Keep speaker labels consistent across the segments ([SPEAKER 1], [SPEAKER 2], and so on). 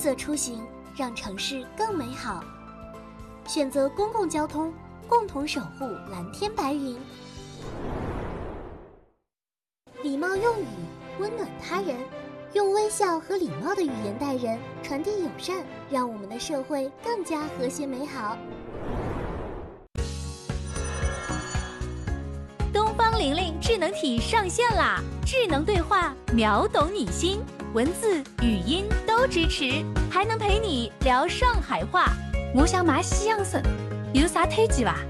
[SPEAKER 1] 色出行，让城市更美好。选择公共交通，共同守护蓝天白云。礼貌用语，温暖他人，用微笑和礼貌的语言待人，传递友善，让我们的社会更加和谐美好。
[SPEAKER 2] 东方玲玲智能体上线啦！智能对话，秒懂你心，文字、语音都支持，还能陪你聊上海话。我想买西洋参，有啥推荐吧？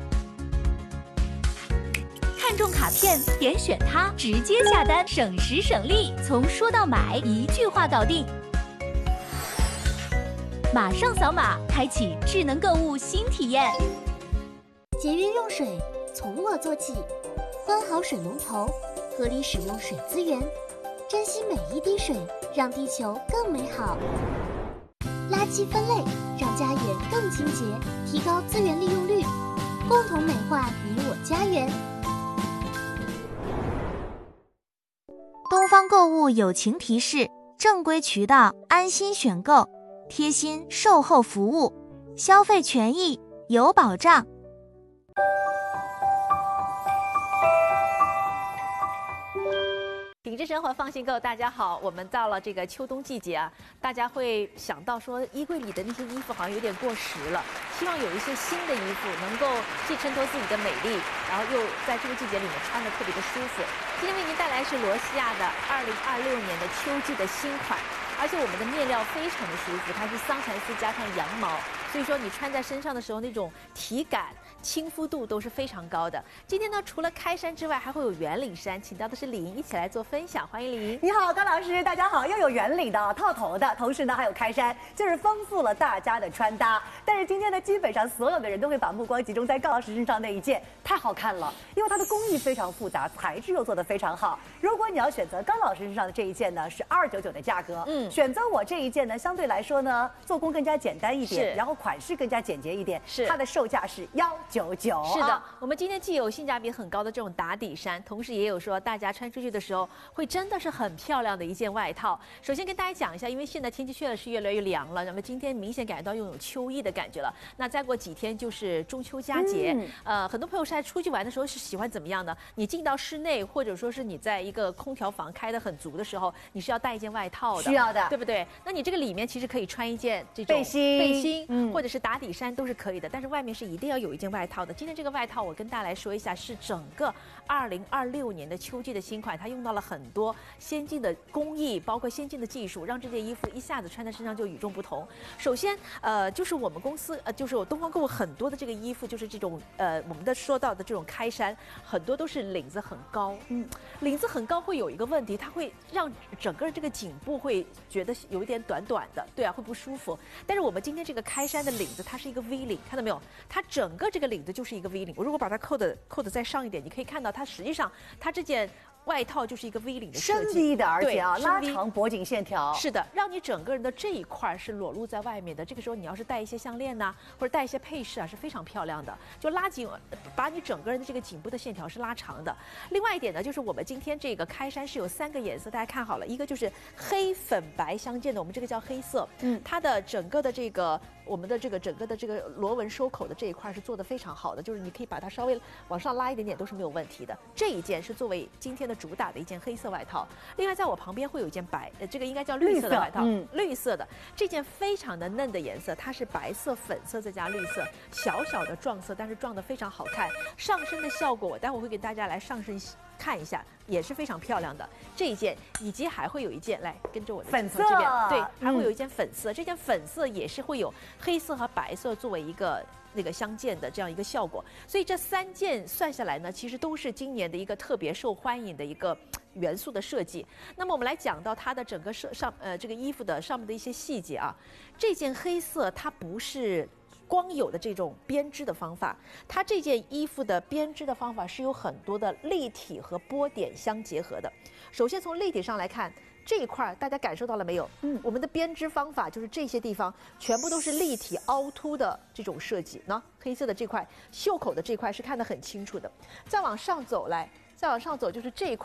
[SPEAKER 2] 看中卡片，点选它，直接下单，省时省力，从说到买一句话搞定。马上扫码，开启智能购物新体验。
[SPEAKER 1] 节约用水，从我做起。关好水龙头，合理使用水资源，珍惜每一滴水，让地球更美好。垃圾分类，让家园更清洁，提高资源利用率，共同美化你我家园。
[SPEAKER 3] 东方购物友情提示：正规渠道，安心选购，贴心售后服务，消费权益有保障。
[SPEAKER 4] 品质生活放心购，大家好，我们到了这个秋冬季节啊，大家会想到说衣柜里的那些衣服好像有点过时了，希望有一些新的衣服能够既衬托自己的美丽，然后又在这个季节里面穿得特别的舒服。今天为您带来是罗西亚的2026年的秋季的新款，而且我们的面料非常的舒服，它是桑蚕丝加上羊毛，所以说你穿在身上的时候那种体感、亲肤度都是非常高的。今天呢，除了开衫之外，还会有圆领衫，请到的是李莹一起来做分享，欢迎李莹。
[SPEAKER 5] 你好，高老师，大家好，又有圆领的、套头的，同时呢还有开衫，就是丰富了大家的穿搭。但是今天呢，基本上所有的人都会把目光集中在高老师身上那一件，太好看了，因为它的工艺非常复杂，材质又做得非常好。如果你要选择高老师身上的这一件呢，是299的价格，选择我这一件呢，相对来说呢，做工更加简单一点，然后款式更加简洁一点，它的售价是199。
[SPEAKER 4] 是的，我们今天既有性价比很高的这种打底衫，同时也有说大家穿出去的时候会真的是很漂亮的一件外套。首先跟大家讲一下，因为现在天气确实是越来越凉了，那么今天明显感觉到又有秋意的感觉了。那再过几天就是中秋佳节，很多朋友是在出去玩的时候是喜欢怎么样呢？你进到室内，或者说是你在一个空调房开得很足的时候，你是要带一件外套的，
[SPEAKER 5] 需要的，
[SPEAKER 4] 对不对？那你这个里面其实可以穿一件这种背心，或者是打底衫都是可以的，但是外面是一定要有一件外套的。今天这个外套我跟大家来说一下，是整个2026年的秋季的新款，它用到了很多先进的工艺，包括先进的技术，让这件衣服一下子穿在身上就与众不同。首先，就是我们公司，就是我东方购物很多的这个衣服，就是这种我们的说到的这种开衫，很多都是领子很高，领子很高会有一个问题，它会让整个这个颈部会觉得有一点短短的，对啊，会不舒服。但是我们今天这个开衫的领子，它是一个 V 领，看到没有？它整个这个领子就是一个 V 领。我如果把它扣的再上一点，你可以看到它实际上它这件外套就是一个 V 领的设计，
[SPEAKER 5] 深 V 的，而且啊拉长脖颈线条，
[SPEAKER 4] 是的，让你整个人的这一块是裸露在外面的。这个时候你要是戴一些项链呐，或者戴一些配饰啊，是非常漂亮的，就拉紧，把你整个人的这个颈部的线条是拉长的。另外一点呢，就是我们今天这个开衫是有3个颜色，大家看好了，一个就是黑粉白相间的，我们这个叫黑色，它的整个的这个我们的这个整个的这个螺纹收口的这一块是做的非常好的，就是你可以把它稍微往上拉一点点都是没有问题的。这一件是作为今天的主打的一件黑色外套。另外在我旁边会有一件这个应该叫绿色的外套，绿色的这件非常的嫩的颜色，它是白色、粉色再加绿色，小小的撞色，但是撞得非常好看。上身的效果我待会会给大家来上身看一下，也是非常漂亮的这一件，以及还会有一件，来跟着我的
[SPEAKER 5] 粉色
[SPEAKER 4] 这边，对，还会有一件粉色，这件粉色也是会有黑色和白色作为一个那个相间的这样一个效果，所以这3件算下来呢，其实都是今年的一个特别受欢迎的一个元素的设计。那么我们来讲到它的整个这个衣服的上面的一些细节啊，这件黑色它不是光有的这种编织的方法，它这件衣服的编织的方法是有很多的立体和波点相结合的。首先从立体上来看，这一块大家感受到了没有？我们的编织方法就是这些地方全部都是立体凹凸的这种设计呢。黑色的这块袖口的这块是看得很清楚的。再往上走就是这一块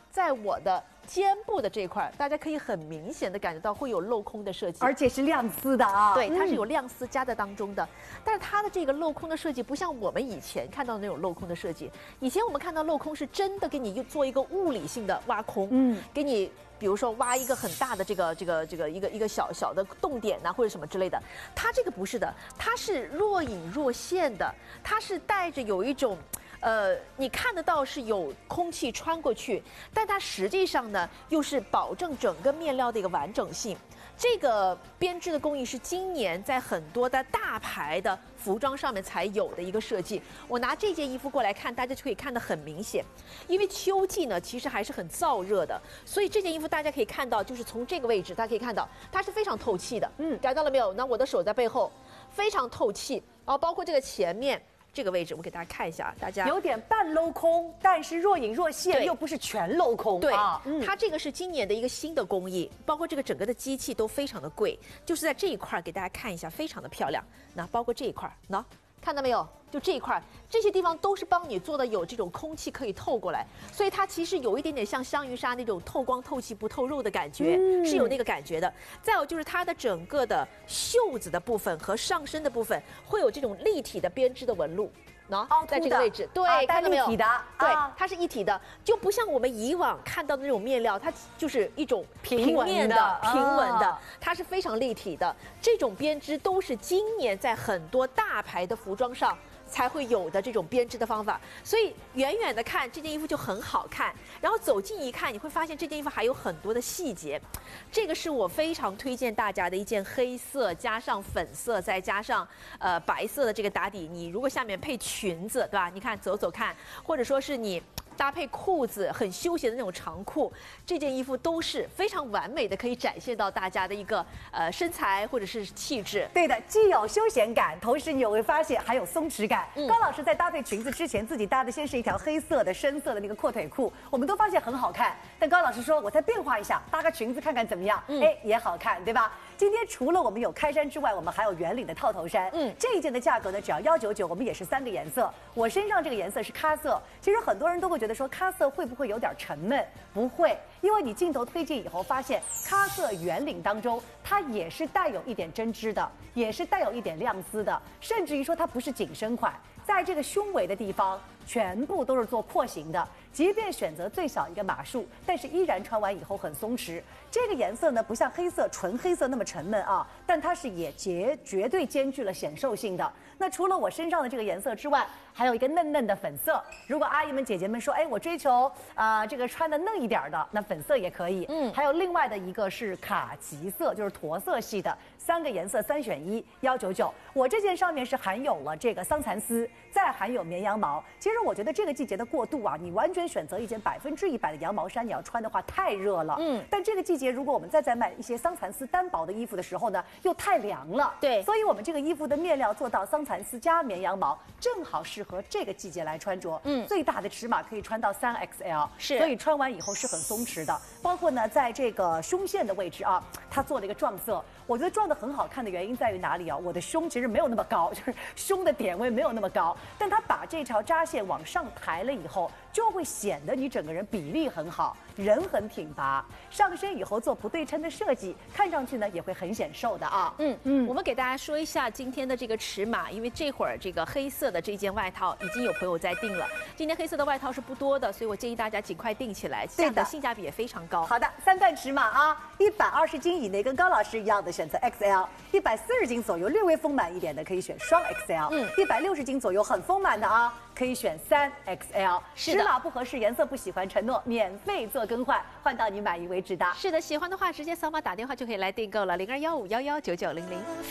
[SPEAKER 4] 在我的肩部的这一块，大家可以很明显的感觉到会有镂空的设计，
[SPEAKER 5] 而且是亮丝的啊。
[SPEAKER 4] 对，它是有亮丝加在当中的。但是它的这个镂空的设计不像我们以前看到的那种镂空的设计，以前我们看到镂空是真的给你做一个物理性的挖空，给你。比如说挖一个很大的这个一个小小的洞点呐，或者什么之类的，它这个不是的，它是若隐若现的，它是带着有一种，你看得到是有空气穿过去，但它实际上呢又是保证整个面料的一个完整性。这个编织的工艺是今年在很多的大牌的服装上面才有的一个设计。我拿这件衣服过来看，大家就可以看得很明显。因为秋季呢，其实还是很燥热的，所以这件衣服大家可以看到，就是从这个位置，大家可以看到它是非常透气的。感到了没有？那我的手在背后，非常透气。然后包括这个前面。这个位置我给大家看一下，大家
[SPEAKER 5] 有点半镂空，但是若隐若现，又不是全镂空。
[SPEAKER 4] 对，它这个是今年的一个新的工艺，包括这个整个的机器都非常的贵，就是在这一块给大家看一下，非常的漂亮。那包括这一块，那看到没有？就这一块，这些地方都是帮你做的有这种空气可以透过来，所以它其实有一点点像香云纱那种透光透气不透肉的感觉，是有那个感觉的。再有就是它的整个的袖子的部分和上身的部分会有这种立体的编织的纹路。在这个位置，对，看到没有？
[SPEAKER 5] 一体的，
[SPEAKER 4] 对，它是一体的，就不像我们以往看到的那种面料，它就是一种平面的、平稳的，它是非常立体的。这种编织都是今年在很多大牌的服装上才会有的这种编织的方法，所以远远的看这件衣服就很好看，然后走近一看，你会发现这件衣服还有很多的细节。这个是我非常推荐大家的一件黑色加上粉色再加上白色的这个打底，你如果下面配裙子，对吧？你看走走看，或者说是你搭配裤子很休闲的那种长裤，这件衣服都是非常完美的，可以展现到大家的一个身材或者是气质。
[SPEAKER 5] 对的，既有休闲感，同时你也会发现还有松弛感。高老师在搭配裙子之前，自己搭的先是一条黑色的深色的那个阔腿裤，我们都发现很好看。但高老师说，我再变化一下，搭个裙子看看怎么样？也好看，对吧？今天除了我们有开衫之外，我们还有圆领的套头衫。这一件的价格呢，只要199，我们也是3个颜色。我身上这个颜色是咖色，其实很多人都会觉得说咖色会不会有点沉闷？不会，因为你镜头推进以后发现，咖色圆领当中它也是带有一点针织的，也是带有一点亮丝的，甚至于说它不是紧身款，在这个胸围的地方全部都是做廓形的。即便选择最小一个码数，但是依然穿完以后很松弛。这个颜色呢，不像黑色纯黑色那么沉闷啊，但它是也绝对兼具了显瘦性的。那除了我身上的这个颜色之外，还有一个嫩嫩的粉色。如果阿姨们姐姐们说，我追求这个穿的嫩一点的，那粉色也可以。还有另外的一个是卡其色，就是驼色系的，3个颜色3选1，199。我这件上面是含有了这个桑蚕丝，再含有绵羊毛。其实我觉得这个季节的过渡啊，你完全选择一件100%的羊毛衫，你要穿的话太热了。但这个季节如果我们再买一些桑蚕丝单薄的衣服的时候呢，又太凉了。
[SPEAKER 4] 对，
[SPEAKER 5] 所以我们这个衣服的面料做到桑蚕丝加绵羊毛，正好适合这个季节来穿着。最大的尺码可以穿到3XL，所以穿完以后是很松弛的。包括呢，在这个胸线的位置啊，它做了一个撞色。我觉得撞得很好看的原因在于哪里啊？我的胸其实没有那么高，就是胸的点位没有那么高，但它把这条扎线往上抬了以后，就会显得你整个人比例很好，人很挺拔。上身以后做不对称的设计，看上去呢也会很显瘦的啊。
[SPEAKER 4] 我们给大家说一下今天的这个尺码，因为这会儿这个黑色的这件外套已经有朋友在订了。今天黑色的外套是不多的，所以我建议大家尽快订起来，价格性价比也非常高。
[SPEAKER 5] 好的，3段尺码啊，120斤以内跟高老师一样的选择 XL，140斤左右略微丰满一点的可以选双 XL，160斤左右很丰满的啊，可以选3XL。
[SPEAKER 4] 是的，
[SPEAKER 5] 尺码不合适，颜色不喜欢，承诺免费做更换，换到你满意为止的。
[SPEAKER 4] 是的，喜欢的话直接扫码打电话就可以来订购了，0215119900。